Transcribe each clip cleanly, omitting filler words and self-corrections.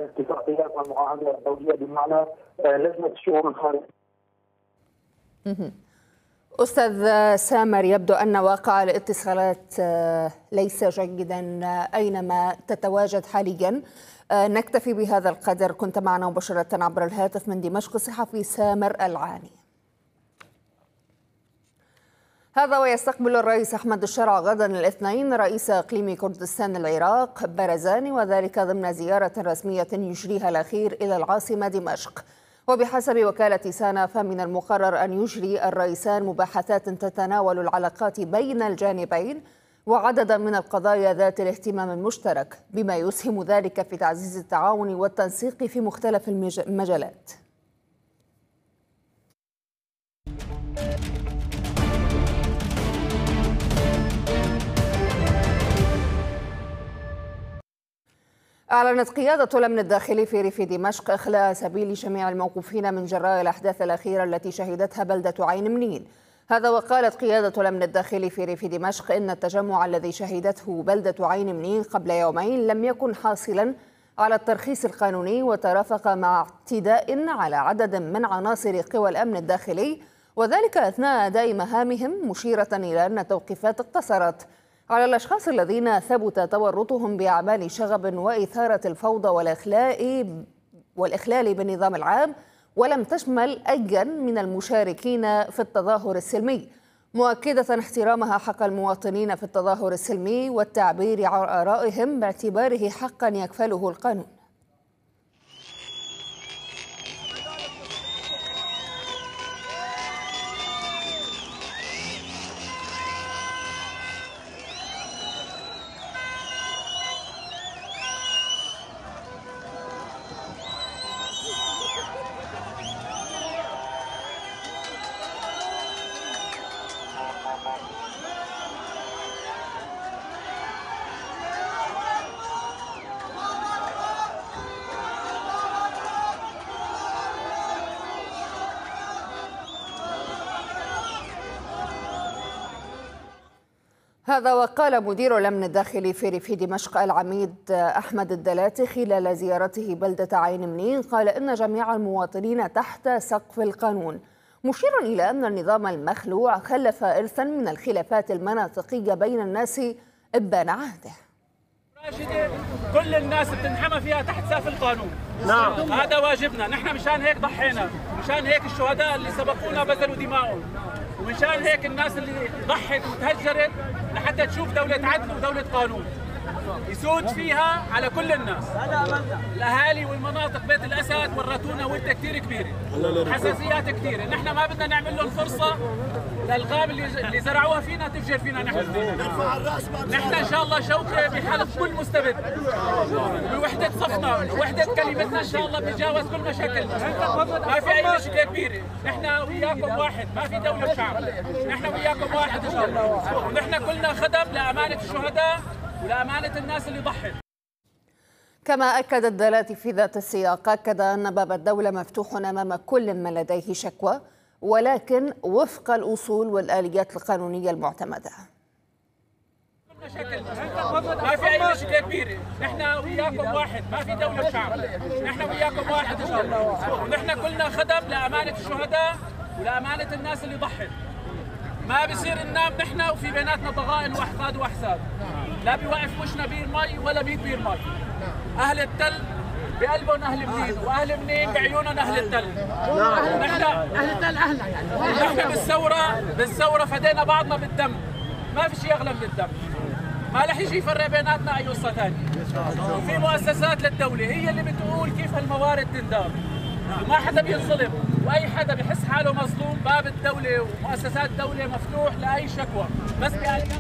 الاتفاقيات والمعاهدات الدوليه بمعنى لجنه الشؤون الخارجيه. أستاذ سامر، يبدو أن واقع الاتصالات ليس جيدا أينما تتواجد حاليا. نكتفي بهذا القدر. كنت معنا مباشرة عبر الهاتف من دمشق الصحفي سامر العاني. هذا ويستقبل الرئيس أحمد الشرع غدا الاثنين رئيس إقليم كردستان العراق برزاني، وذلك ضمن زيارة رسمية يجريها الأخير إلى العاصمة دمشق. وبحسب وكالة سانا فمن المقرر أن يجري الرئيسان مباحثات تتناول العلاقات بين الجانبين وعددا من القضايا ذات الاهتمام المشترك، بما يسهم ذلك في تعزيز التعاون والتنسيق في مختلف المجالات. أعلنت قيادة الأمن الداخلي في ريف دمشق إخلاء سبيل جميع الموقوفين من جراء الأحداث الأخيرة التي شهدتها بلدة عين منين. هذا وقالت قيادة الأمن الداخلي في ريف دمشق إن التجمع الذي شهدته بلدة عين منين قبل يومين لم يكن حاصلا على الترخيص القانوني، وترافق مع اعتداء على عدد من عناصر قوى الأمن الداخلي، وذلك أثناء أداء مهامهم، مشيرة إلى أن التوقيفات اقتصرت على الأشخاص الذين ثبت تورطهم بأعمال شغب وإثارة الفوضى والإخلال بالنظام العام، ولم تشمل أيا من المشاركين في التظاهر السلمي، مؤكدة احترامها حق المواطنين في التظاهر السلمي والتعبير عن آرائهم باعتباره حقا يكفله القانون. هذا وقال مدير الأمن الداخلي في ريف دمشق العميد أحمد الدلاتي خلال زيارته بلدة عين منين، قال إن جميع المواطنين تحت سقف القانون، مشيرا إلى أن النظام المخلوع خلف إرثا من الخلافات المناطقية بين الناس إبان عهده. كل الناس بتنحمى فيها تحت سقف القانون. نعم، هذا واجبنا نحن، مشان هيك ضحينا، مشان هيك الشهداء اللي سبقونا بذلوا دماءهم، ومشان هيك الناس اللي ضحت وتهجرت لحتى تشوف دولة عدل ودولة قانون يسود فيها على كل الناس. الاهالي والمناطق بيت الاسد ورطونا ورده كثير كبيره، حساسيات كثيره، نحن ما بدنا نعمل لهم فرصه للغام اللي زرعوها فينا تفجر فينا نحن ان شاء الله شوكه بحلف كل مستبد، بوحده صفنا وحده كلمتنا ان شاء الله بنتجاوز كل مشاكلنا، ما في اي مشكله كبيره، نحن وياكم واحد، ما في دوله وشعب، نحن وياكم واحد ان شاء الله، ونحن كلنا خدم لامانه الشهداء ولأمانة الناس اللي ضحت. كما أكد الدلاتي في ذات السياق، أكد أن باب الدولة مفتوح أمام كل من لديه شكوى، ولكن وفق الأصول والآليات القانونية المعتمدة. ما في أي مشكلة كبيرة، نحن وياكم واحد، ما في دولة وشعب، نحن وياكم واحد إن شاء الله، ونحن كلنا خدم لأمانة الشهداء ولأمانة الناس اللي ضحت. ما بصير ننام نحن وفي بيناتنا ضغائن واحقاد واحساد، لا بيوقف وشنا بير مي ولا بيد بير مي. اهل التل بقلبهم اهل منين، واهل منين بعيونهم اهل التل. نحن اهل التل اهلنا يعني. نحن بالثوره فدينا بعضنا بالدم، ما في شيء اغلى من الدم. ما رح يجي يفرق بيناتنا اي قصه ثانيه. وفي مؤسسات للدوله هي اللي بتقول كيف هالموارد تندار، وما حدا بينظلم، واي حدا بحس حاله مظلوم باب الدوله ومؤسسات الدوله مفتوح لاي شكوى، بس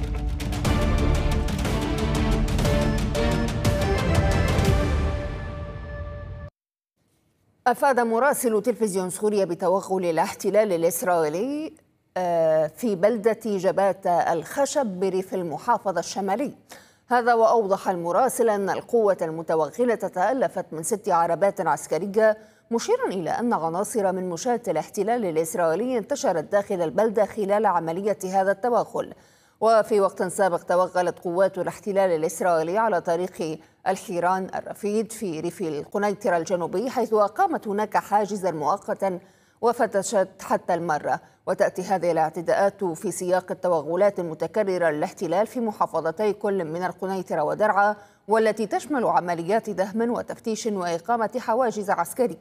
أفاد مراسل تلفزيون سوريا بتوغل الاحتلال الإسرائيلي في بلدة جبات الخشب بريف المحافظة الشمالي. هذا وأوضح المراسل أن القوة المتوغلة تألفت من 6 عربات عسكرية، مشيرا إلى أن عناصر من مشاة الاحتلال الإسرائيلي انتشرت داخل البلدة خلال عملية هذا التوغل. وفي وقت سابق توغلت قوات الاحتلال الإسرائيلي على طريق الحيران الرفيد في ريف القنيطرة الجنوبي، حيث أقامت هناك حاجزا مؤقتا وفتشت حتى المرة. وتأتي هذه الاعتداءات في سياق التوغلات المتكررة للاحتلال في محافظتي كل من القنيطرة ودرعا، والتي تشمل عمليات دهم وتفتيش وإقامة حواجز عسكرية.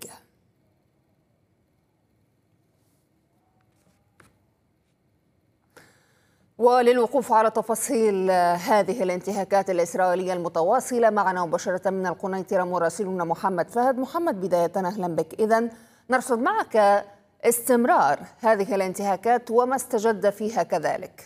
وللوقوف على تفاصيل هذه الانتهاكات الإسرائيلية المتواصلة معنا مباشرة من القنيطرة مراسلنا محمد فهد. محمد، بداية أهلا بك. إذن نرصد معك استمرار هذه الانتهاكات وما استجد فيها كذلك.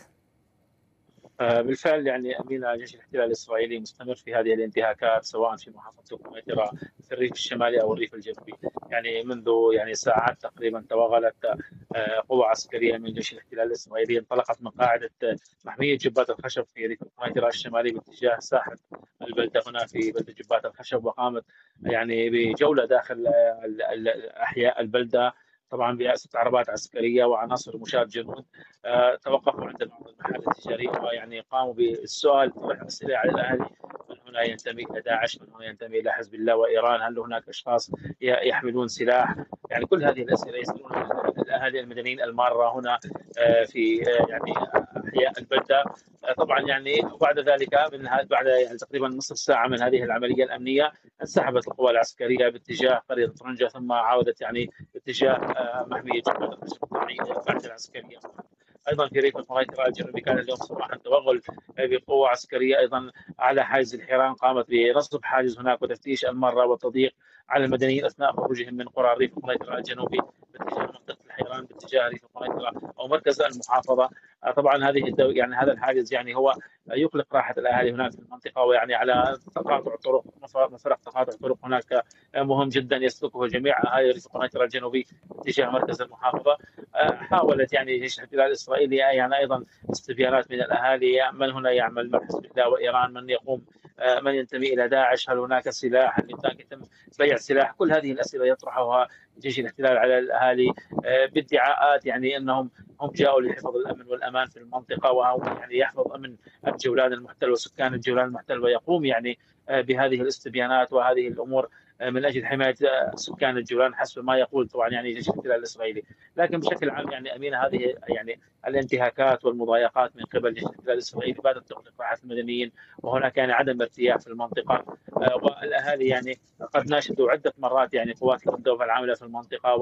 بالفعل يعني أمين جيش الاحتلال الإسرائيلي مستمر في هذه الانتهاكات، سواء في محافظة القنيطرة في الريف الشمالي أو الريف الجنوبي. يعني منذ ساعات تقريبا توغلت قوة عسكرية من جيش الاحتلال الإسرائيلي، انطلقت من قاعدة محمية جبات الخشب في ريف القنيطرة الشمالي باتجاه ساحل البلدة هنا في بلدة جبات الخشب، وقامت يعني بجولة داخل أحياء البلدة، طبعا برئاسة عربات عسكرية وعناصر مشاة جنود. توقفوا عند بعض المحال التجارية ويعني قاموا بالسؤال، طرح أسئلة على الأهالي: من هنا ينتمي إلى داعش؟ من هنا ينتمي إلى حزب الله وإيران؟ هل هناك أشخاص يحملون سلاح؟ كل هذه الأسئلة يسألون الأهالي المدنيين المارة هنا في يعني أحياء البلدة. طبعا وبعد ذلك بعد تقريبا نصف ساعة من هذه العملية الأمنية انسحبت القوى العسكرية باتجاه قرية طرنجة، ثم عودت باتجاه محمية جبات الخشب القاعدة العسكرية. ايضا في ريف القنيطرة الجنوبي كان اليوم صباحا توغل بقوة عسكرية ايضا على حاجز الحيران، قامت بنصب حاجز هناك وتفتيش المرة والتضييق على المدنيين اثناء خروجهم من قرى ريف القنيطرة الجنوبي باتجاه منطقة الحيران باتجاه ريف القنيطرة او مركز المحافظة. طبعا هذا الحاجز هو يقلق راحة الاهالي هناك في المنطقة، على تقاطع طرق، مفرق تقاطع طرق هناك مهم جدا يسلكه جميع اهالي ريف القنيطرة الجنوبي باتجاه مركز المحافظة. حاولت جيش الاحتلال الاسرائيلي ايضا استبيانات من الاهالي: من هنا يعمل مع حزب الله وايران؟ من ينتمي الى داعش؟ هل هناك سلاح؟ هل يتم بيع سلاح؟ كل هذه الاسئله يطرحها جيش الاحتلال على الاهالي بادعاءات انهم هم جاءوا لحفظ الامن والامان في المنطقه، وهم يحفظ امن الجولان المحتل وسكان الجولان المحتل، ويقوم بهذه الاستبيانات وهذه الامور من اجل حمايه سكان الجولان حسب ما يقول طبعا جيش الاحتلال الاسرائيلي. لكن بشكل عام امين هذه الانتهاكات والمضايقات من قبل جيش الاحتلال الاسرائيلي باتت تقلق راحه المدنيين، وهناك عدم ارتياح في المنطقه. والاهالي قد ناشدوا عده مرات قوات الدوله العامله في المنطقه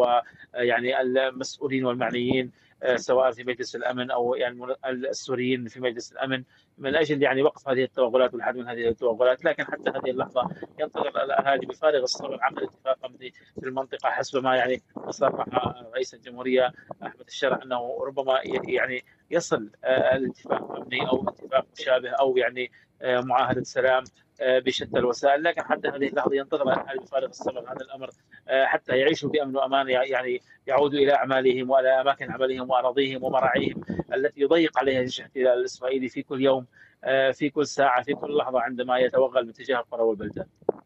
المسؤولين والمعنيين سواء في مجلس الامن او السوريين في مجلس الامن من اجل وقف هذه التوغلات والحد من هذه التوغلات. لكن حتى هذه اللحظه ينتظر الاهالي بفارغ الصبر عقد اتفاق امني في المنطقه حسب ما صرح رئيس الجمهوريه احمد الشرع انه ربما يصل الاتفاق امني او اتفاق مشابه او معاهده سلام بشتى الوسائل. لكن حتى هذه اللحظه ينتظر الاهالي بفارغ الصبر هذا الامر حتى يعيشوا بامن وامان، يعودوا الى اعمالهم والى اماكن عملهم واراضيهم ومراعيهم التي يضيق عليها جيش الاحتلال الاسرائيلي في كل يوم، في كل ساعه، في كل لحظه عندما يتوغل باتجاه القرى والبلدات.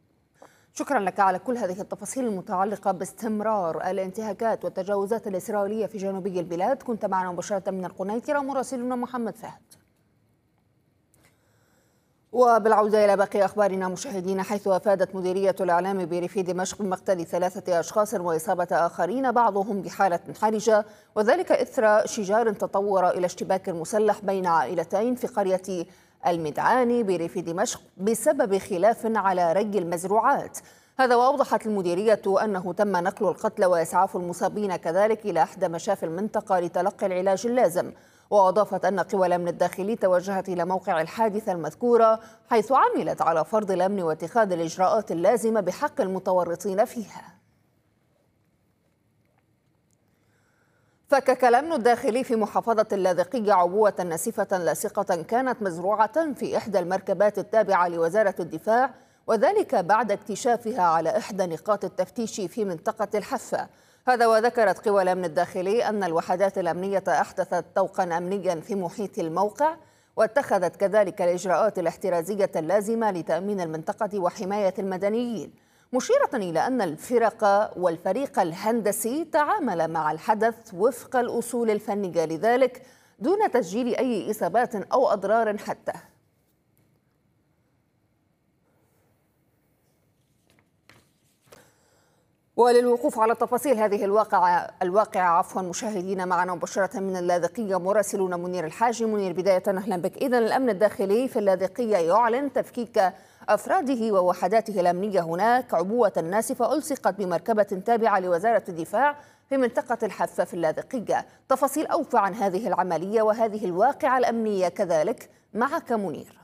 شكرا لك على كل هذه التفاصيل المتعلقة باستمرار الانتهاكات والتجاوزات الإسرائيلية في جنوبي البلاد. كنت معنا مباشرة من القنيطرة مراسلنا محمد فهد. وبالعودة إلى باقي أخبارنا مشاهدينا، حيث أفادت مديرية الإعلام بريف دمشق بمقتل 3 أشخاص وإصابة آخرين بعضهم بحالة حرجة، وذلك إثر شجار تطور إلى اشتباك مسلح بين عائلتين في قرية المدعاني بريف دمشق بسبب خلاف على ري المزروعات. هذا وأوضحت المديرية أنه تم نقل القتلى وإسعاف المصابين كذلك إلى إحدى مشافي المنطقة لتلقي العلاج اللازم. وأضافت أن قوى الأمن الداخلي توجهت إلى موقع الحادثة المذكورة، حيث عملت على فرض الأمن واتخاذ الإجراءات اللازمة بحق المتورطين فيها. فكك الأمن الداخلي في محافظة اللاذقية عبوة ناسفة لاصقة كانت مزروعة في إحدى المركبات التابعة لوزارة الدفاع، وذلك بعد اكتشافها على إحدى نقاط التفتيش في منطقة الحفة. هذا وذكرت قوى الأمن الداخلي أن الوحدات الأمنية أحدثت طوقا أمنيا في محيط الموقع، واتخذت كذلك الإجراءات الاحترازية اللازمة لتأمين المنطقة وحماية المدنيين، مشيرة إلى أن الفرق والفريق الهندسي تعامل مع الحدث وفق الأصول الفنية. لذلك دون تسجيل أي إصابات أو أضرار حتى. وللوقوف على تفاصيل هذه الواقعة مشاهدينا معنا مباشرة من اللاذقية مراسلنا منير الحاجي. منير، بداية أهلا بك. إذن الأمن الداخلي في اللاذقية يعلن تفكيك أفراده ووحداته الأمنية هناك عبوة ناسفة ألصقت بمركبة تابعة لوزارة الدفاع في منطقة الحفة في اللاذقية. تفاصيل أوفى عن هذه العملية وهذه الواقعة الأمنية كذلك معك منير.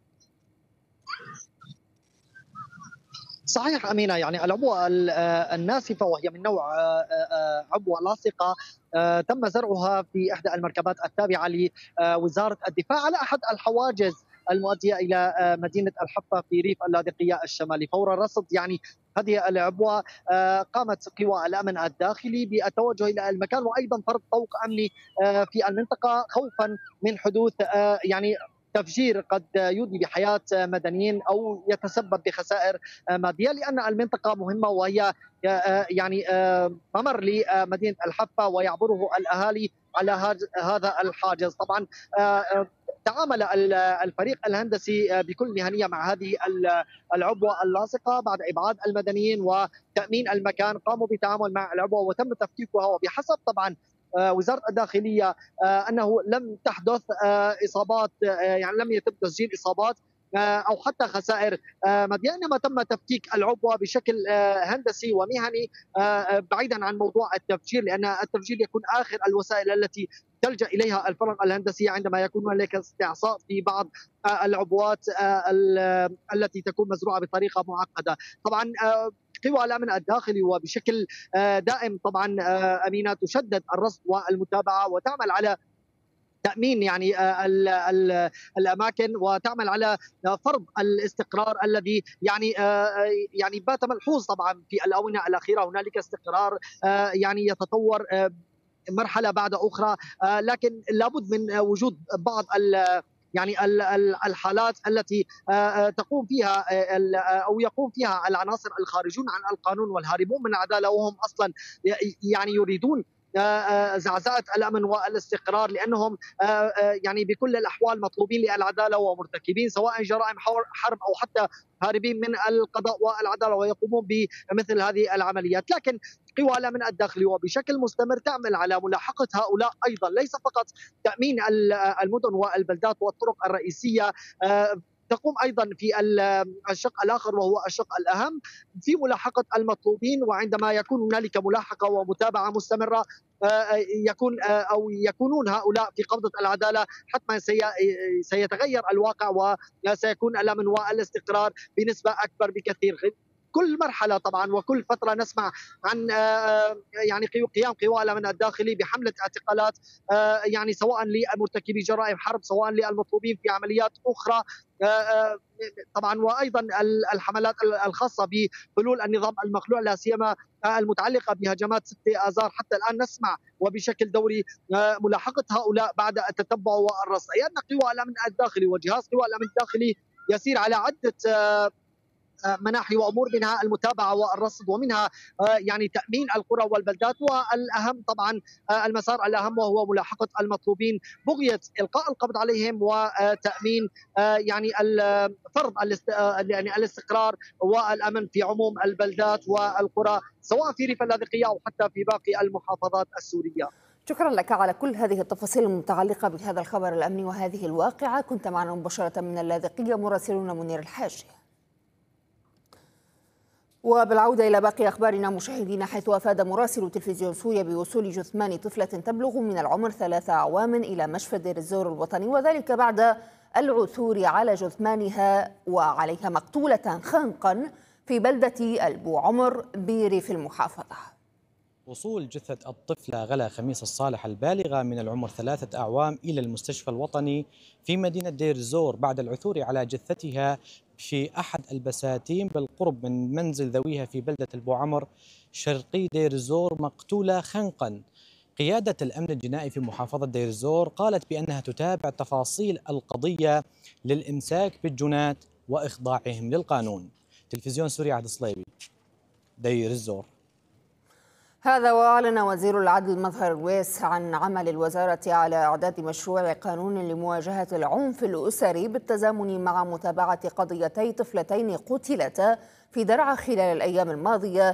صحيح أمينة، يعني العبوة الناسفة وهي من نوع عبوة لاصقة تم زرعها في إحدى المركبات التابعة لوزارة الدفاع على أحد الحواجز المؤدية إلى مدينة الحفة في ريف اللاذقية الشمالي. فور رصد يعني هذه العبوة قامت قوى الأمن الداخلي بالتوجه إلى المكان وأيضا فرض طوق أمني في المنطقة خوفا من حدوث يعني تفجير قد يودي بحياة مدنيين أو يتسبب بخسائر مادية، لأن المنطقة مهمة وهي يعني ممر لمدينة الحفة ويعبره الأهالي على هذا الحاجز. طبعا تعامل الفريق الهندسي بكل مهنية مع هذه العبوة اللاصقة بعد إبعاد المدنيين وتأمين المكان. قاموا بالتعامل مع العبوة وتم تفكيكها، وبحسب طبعا وزارة الداخلية أنه لم تحدث إصابات، يعني لم يتم تسجيل إصابات أو حتى خسائر مادية، إنما تم تفكيك العبوة بشكل هندسي ومهني بعيدا عن موضوع التفجير، لأن التفجير يكون آخر الوسائل التي تلجأ إليها الفرق الهندسية عندما يكون هناك استعصاء في بعض العبوات التي تكون مزروعة بطريقة معقدة. طبعا قوى الأمن الداخلي وبشكل دائم طبعا أمينة تشدد الرصد والمتابعة وتعمل على تأمين يعني الأماكن وتعمل على فرض الاستقرار الذي يعني بات ملحوظ طبعا في الآونة الأخيرة. هنالك استقرار يعني يتطور مرحلة بعد أخرى، لكن لابد من وجود بعض يعني الحالات التي تقوم فيها أو يقوم فيها العناصر الخارجون عن القانون والهاربون من العدالة، وهم أصلا يعني يريدون زعزعة الأمن والاستقرار، لأنهم يعني بكل الأحوال مطلوبين للعدالة ومرتكبين سواء جرائم حرب أو حتى هاربين من القضاء والعدالة ويقومون بمثل هذه العمليات. لكن قوى الأمن الداخلي وبشكل مستمر تعمل على ملاحقة هؤلاء أيضا، ليس فقط تأمين المدن والبلدات والطرق الرئيسية، تقوم أيضا في الشق الآخر وهو الشق الأهم في ملاحقة المطلوبين. وعندما يكون هنالك ملاحقة ومتابعة مستمرة يكونون هؤلاء في قبضة العدالة، حتما سيتغير الواقع وسيكون الأمن والاستقرار بنسبة أكبر بكثير. كل مرحلة طبعا وكل فترة نسمع عن يعني قيام قوى الأمن الداخلي بحملة اعتقالات يعني سواء لمرتكبي جرائم حرب سواء للمطلوبين في عمليات أخرى طبعا، وايضا الحملات الخاصه بحلول النظام المخلوع لا سيما المتعلقه بهجمات 6 آذار. حتى الان نسمع وبشكل دوري ملاحقه هؤلاء بعد التتبع والرصد، اي ان قوى الامن الداخلي وجهاز قوى الامن الداخلي يسير على عده مناحي وامور، منها المتابعه والرصد ومنها يعني تامين القرى والبلدات، والاهم طبعا المسار الاهم وهو ملاحقه المطلوبين بغيه القاء القبض عليهم وتامين يعني فرض يعني الاستقرار والامن في عموم البلدات والقرى سواء في ريف اللاذقيه او حتى في باقي المحافظات السوريه. شكرا لك على كل هذه التفاصيل المتعلقه بهذا الخبر الامني وهذه الواقعه. كنت معنا مباشره من اللاذقيه مراسلنا منير الحاجي. وبالعودة إلى باقي أخبارنا مشاهدينا، حيث أفاد مراسل تلفزيون سوريا بوصول جثمان طفلة تبلغ من العمر 3 أعوام إلى مشفى دير الزور الوطني، وذلك بعد العثور على جثمانها وعليها مقتولة خنقا في بلدة البو عمر بريف المحافظة. وصول جثة الطفلة غلا خميس الصالح البالغة من العمر 3 أعوام إلى المستشفى الوطني في مدينة دير الزور بعد العثور على جثتها في أحد البساتين بالقرب من منزل ذويها في بلدة البو عمر شرقي دير الزور مقتولة خنقا. قيادة الأمن الجنائي في محافظة دير الزور قالت بأنها تتابع تفاصيل القضية للإمساك بالجنات وإخضاعهم للقانون. تلفزيون سوريا عهد الصليبي، دير الزور. هذا وأعلن وزير العدل مظهر الويس عن عمل الوزارة على إعداد مشروع قانون لمواجهة العنف الأسري بالتزامن مع متابعة قضيتي طفلتين قتلتا في درعا خلال الأيام الماضية